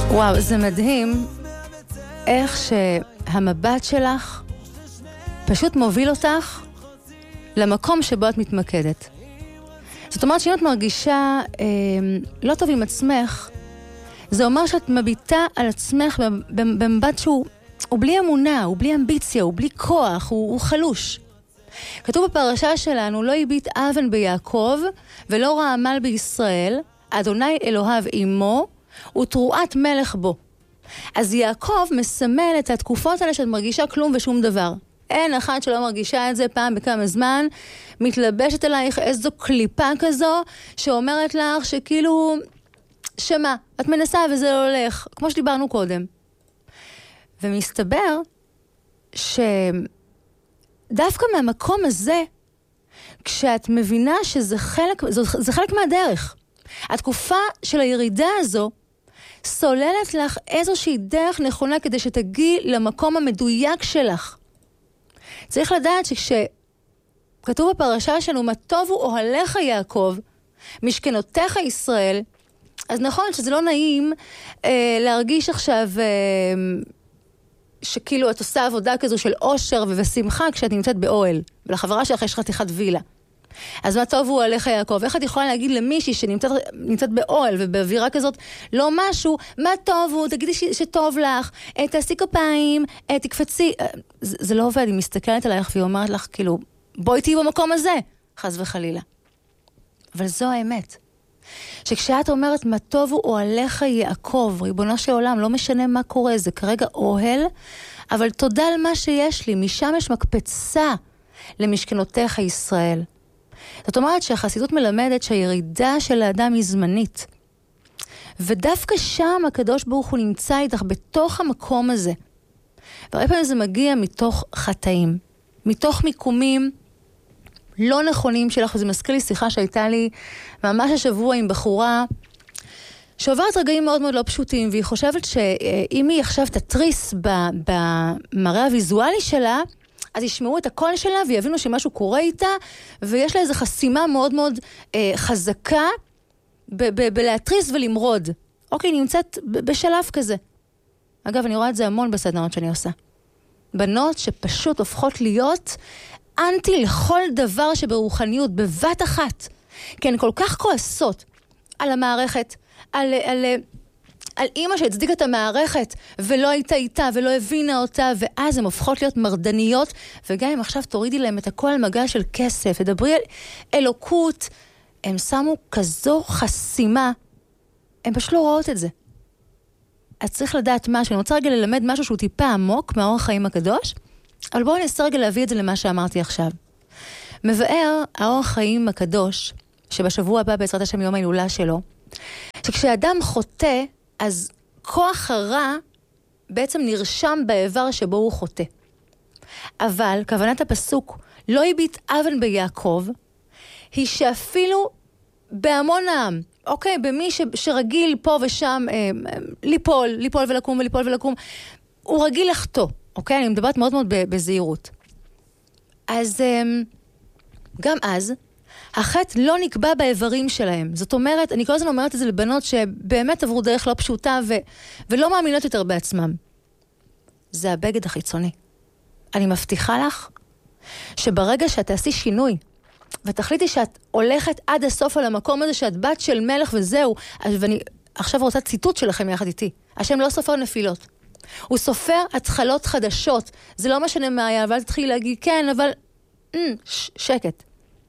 וואו, זה מדהים איך שהמבט שלך פשוט מוביל אותך למקום שבו את מתמקדת. זאת אומרת שאם את מרגישה לא טוב עם עצמך, זה אומר שאת מביטה על עצמך במבט שהוא בלי אמונה, הוא בלי אמביציה, הוא בלי כוח, הוא חלוש. כתוב בפרשה שלנו, לא הביט אבן ביעקב ולא ראה עמל בישראל, אדוני אלוהיו עמו ותרועת מלך בו. אז יעקב מסמל את התקופות האלה שאת מרגישה כלום ושום דבר. אין אחת שלא מרגישה את זה פעם בכמה זמן, מתלבשת אלייך איזו קליפה כזו, שאומרת לך שכאילו, שמה, את מנסה וזה לא הולך, כמו שדיברנו קודם. ומסתבר שדווקא מהמקום הזה, כשאת מבינה שזה חלק מהדרך, התקופה של הירידה הזו, סוללת לך איזושהי דרך נכונה כדי שתגיעי למקום המדויק שלך. צריך לדעת שכשכתוב בפרשה שלנו, מה טובו אוהליך יעקב, משכנותיך ישראל, אז נכון שזה לא נעים להרגיש עכשיו שכאילו את עושה עבודה כזו של אושר ושמחה כשאת נמצאת באוהל, ולחברה שלך יש חתיכת וילה. אז מה טוב הוא עליך יעקב? איך את יכולה להגיד למישהי שנמצאת באוהל ובאווירה כזאת לא משהו, מה טוב הוא? תגידי שטוב לך, תעשי כפיים, תקפצי. זה לא עובד, היא מסתכלת עלייך והיא אומרת לך כאילו, בואי תהיי במקום הזה, חס וחלילה. אבל זו האמת. שכשאת אומרת מה טוב הוא עליך יעקב, ריבונו של עולם, לא משנה מה קורה, זה כרגע אוהל, אבל תודה על מה שיש לי, משם יש מקפצה למשכנותיך ישראל. זאת אומרת שהחסידות מלמדת שהירידה של האדם היא זמנית. ודווקא שם הקדוש ברוך הוא נמצא איתך בתוך המקום הזה. והרבה פעמים זה מגיע מתוך חטאים, מתוך מיקומים לא נכונים שלך, וזה מזכיר לי שיחה שהייתה לי ממש השבוע עם בחורה, שעוברת רגעים מאוד מאוד לא פשוטים, והיא חושבת שאם היא עכשיו תטריס במראה הוויזואלי שלה, אז ישמעו את הקול שלה ויבינו שמשהו קורה איתה, ויש לה איזו חסימה מאוד מאוד חזקה בלהטריס ולמרוד. אוקיי, נמצאת בשלב כזה. אגב, אני רואה את זה המון בסדנאות שאני עושה. בנות שפשוט הופכות להיות אנטי לכל דבר שברוחניות, בבת אחת. כי הן כל כך כועסות על המערכת, על אימא שהצדיקה את המערכת, ולא הייתה איתה, ולא הבינה אותה, ואז הן הופכות להיות מרדניות, וגם אם עכשיו תורידי להם את הכל על מגע של כסף, תדברי על אלוקות, הם שמו כזו חסימה, הם פשוט לא רואות את זה. אז צריך לדעת משהו, אני רוצה רגע ללמד משהו שהוא טיפה עמוק, מהאורח חיים הקדוש, אבל בואו ננסה רגע להביא את זה למה שאמרתי עכשיו. מבאר האורח חיים הקדוש, שבשבוע הבא בעזרת השם יום ההילולה שלו, שכשאדם חוטא, אז כוח הרע בעצם נרשם באיבר שבו הוא חוטא. אבל כוונת הפסוק, לא הביט אבן ביעקב, היא שאפילו בהמון העם, אוקיי, במי שרגיל פה ושם ליפול ולקום וליפול ולקום, הוא רגיל לחטוא, אוקיי? אני מדברת מאוד מאוד בזהירות. אז גם אז, החטא לא נקבע באיברים שלהם. זאת אומרת, אני כל הזמן אומרת את זה לבנות שבאמת עברו דרך לא פשוטה ולא מאמינות יותר בעצמם. זה הבגד החיצוני. אני מבטיחה לך שברגע שאת תעשי שינוי, ותחליטי שאת הולכת עד הסוף על המקום הזה, שאת בת של מלך וזהו, ואני עכשיו רוצה ציטוט שלכם יחד איתי. השם לא סופר נפילות. הוא סופר התחלות חדשות. זה לא משנה מה היה, אבל תתחיל להגיד כן, אבל שקט.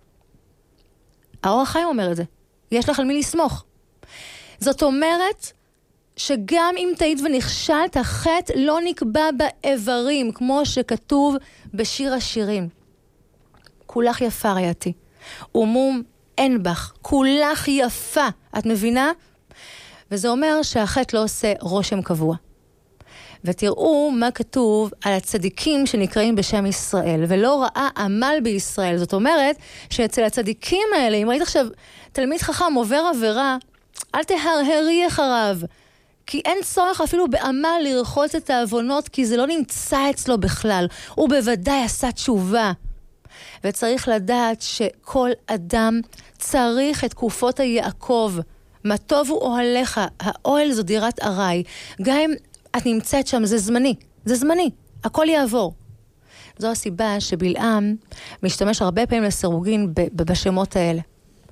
האור החיים אומר את זה. יש לך על מי לסמוך. זאת אומרת שגם אם תהית ונכשלת, החטא לא נקבע באיברים, כמו שכתוב בשיר השירים. כולך יפה רעייתי. ומום אין בך. כולך יפה. את מבינה? וזה אומר שהחטא לא עושה רושם קבוע. ותראו מה כתוב על הצדיקים שנקראים בשם ישראל, ולא ראה עמל בישראל. זאת אומרת שאצל הצדיקים האלה, אם ראית עכשיו תלמיד חכם עובר עבירה, אל תהרהרי אחריו, כי אין צורך אפילו בעמל לרחוץ את העוונות, כי זה לא נמצא אצלו בכלל. הוא בוודאי עשה תשובה. וצריך לדעת שכל אדם צריך את תקופות היעקב. מה טוב הוא אוהליך, האוהל זו דירת ארעי. גם אם את נמצאת שם, זה זמני, זה זמני, הכל יעבור. זו הסיבה שבלעם משתמש הרבה פעמים לסירוגין בשמות האלה.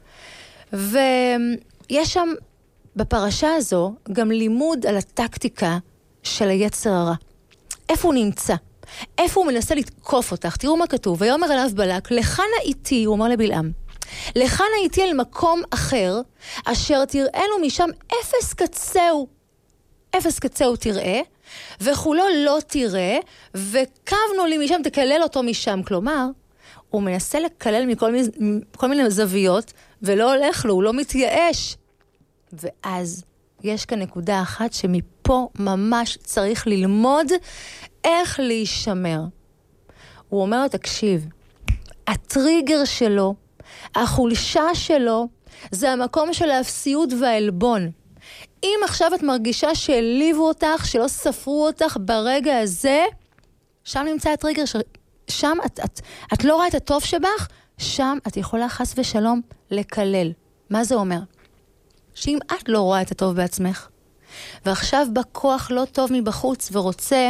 ויש שם בפרשה הזו גם לימוד על הטקטיקה של היצר הרע. איפה הוא נמצא? איפה הוא מנסה לתקוף אותך? תראו מה כתוב. ויאמר אליו בלק, לך נא איתי, הוא אומר לבלעם, לך נא איתי אל מקום אחר, אשר תראינו משם אפס קצהו. אפס קצהו תראה, וכולו לא תראה, וקבנו לי משם, תקלל אותו משם. כלומר, הוא מנסה לקלל מכל מיני זוויות, ולא הולך לו, הוא לא מתייאש. ואז יש כאן נקודה אחת שמפה ממש צריך ללמוד איך להישמר. הוא אומר לו, תקשיב, הטריגר שלו, החולשה שלו, זה המקום של האפסיות והעלבון. אם עכשיו את מרגישה שהעליבו אותך, שלא ספרו אותך ברגע הזה, שם נמצא הטריגר, שם את לא רואה את הטוב שבך, שם את יכולה חס ושלום לקלל. מה זה אומר? שאם את לא רואה את הטוב בעצמך, ועכשיו בכוח לא טוב מבחוץ ורוצה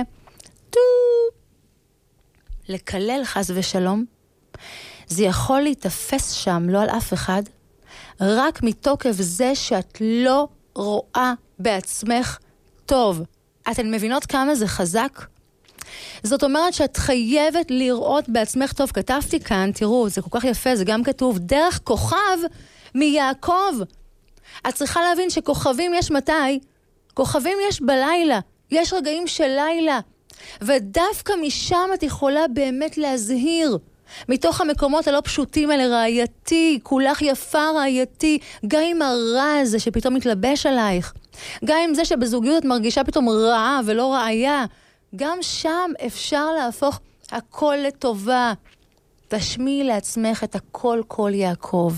לקלל חס ושלום, זה יכול להתאפס שם, לא על אף אחד, רק מתוקף זה שאת לא רואה בעצמך טוב. אתן מבינות כמה זה חזק? זאת אומרת שאת חייבת לראות בעצמך טוב. כתבתי כאן, תראו, זה כל כך יפה, זה גם כתוב, דרך כוכב מיעקב. את צריכה להבין שכוכבים יש מתי? כוכבים יש בלילה. יש רגעים של לילה. ודווקא משם את יכולה באמת להזהיר. מתוך המקומות הלא פשוטים האלה, רעייתי, כולך יפה רעייתי, גם עם הרע הזה שפתאום מתלבש עלייך, גם עם זה שבזוגיות את מרגישה פתאום רעה ולא רעיה, גם שם אפשר להפוך הכל לטובה. תשמיעי לעצמך את הכל כל יעקב.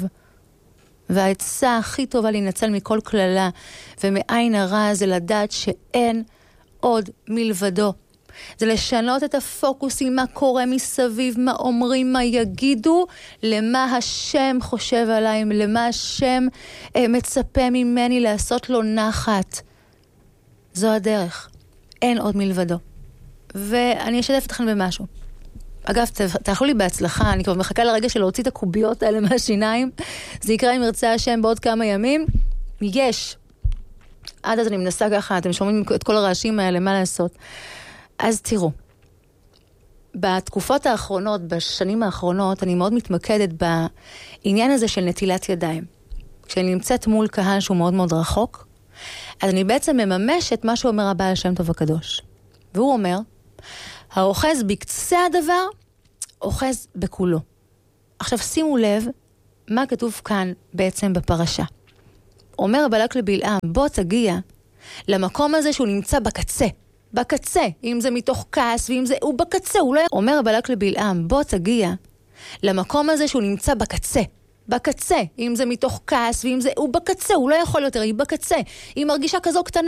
והעצה הכי טובה להינצל מכל כללה ומעין הרע זה לדעת שאין עוד מלבדו. זה לשנות את הפוקוסים, מה קורה מסביב, מה אומרים, מה יגידו, למה השם חושב עליי, למה השם מצפה ממני לעשות לו נחת. זו הדרך. אין עוד מלבדו. ואני אשתף אתכם במשהו. אגב, תאכלו לי בהצלחה, אני כבר מחכה לרגע של להוציא את הקוביות האלה מהשיניים. זה יקרה אם ירצה השם בעוד כמה ימים. יש. עד אז אני מנסה ככה, אתם שומעים את כל הרעשים האלה, מה לעשות? אז תראו, בתקופות האחרונות, בשנים האחרונות, אני מאוד מתמקדת בעניין הזה של נטילת ידיים. כשאני נמצאת מול קהל שהוא מאוד מאוד רחוק, אז אני בעצם מממשת מה שאומר הבעל שם טוב הקדוש. והוא אומר, האוחז בקצה הדבר, אוחז בכולו. עכשיו שימו לב מה כתוב כאן בעצם בפרשה. אומר בלק לבלעם, בוא תגיע למקום הזה שהוא נמצא בקצה. בקצה, אם זה מתוך כעס, ואם זה, הוא בקצה, הוא לא יכול. אומר בלק לבלעם, בוא תגיע למקום הזה שהוא נמצא בקצה. בקצה, אם זה מתוך כעס, ואם זה, הוא בקצה, הוא לא יכול יותר, היא בקצה. היא מרגישה כזו קטנה.